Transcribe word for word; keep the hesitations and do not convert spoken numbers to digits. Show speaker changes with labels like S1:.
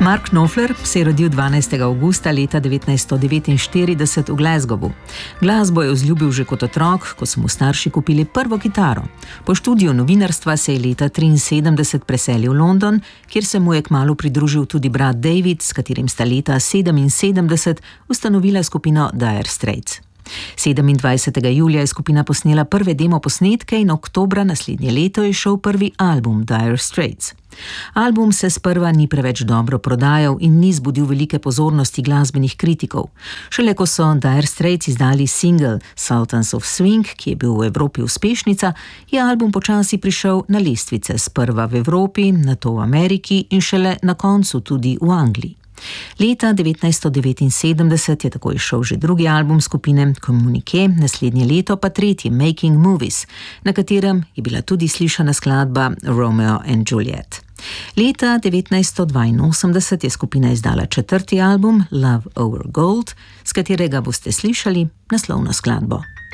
S1: Mark Knopfler se je rodil dvanajstega avgusta leta devetnajststo devetinštirideset v Glasgowu. Glasbo je vzljubil že kot otrok, ko so mu starši kupili prvo kitaro. Po študiju novinarstva se je leta triinsedemdeset preselil v London, kjer se mu je kmalu pridružil tudi brat David, s katerim sta leta sedeminsedemdeset ustanovila skupino Dire Straits. sedemindvajsetega julija je skupina posnela prve demo posnetke in oktobra naslednje leto je šel prvi album Dire Straits. Album se sprva ni preveč dobro prodajal in ni zbudil velike pozornosti glasbenih kritikov. Šele ko so Dire Straits izdali single Sultans of Swing, ki je bil v Evropi uspešnica, je album počasi prišel na lestvice, sprva v Evropi, nato v Ameriki in šele na koncu tudi v Angliji. Leta devetnajststo devetinsedemdeset je tako izšel že drugi album skupine Communique, naslednje leto pa tretji Making Movies, na katerem je bila tudi slišana skladba Romeo and Juliet. Leta devetnajststo dvainosemdeset je skupina izdala četrti album Love Over Gold, s katerega boste slišali naslovno skladbo.